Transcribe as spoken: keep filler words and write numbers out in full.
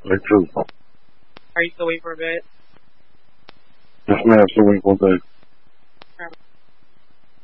Like, true. Are you still waiting for a bit? Yes, ma'am, still waiting for a bit.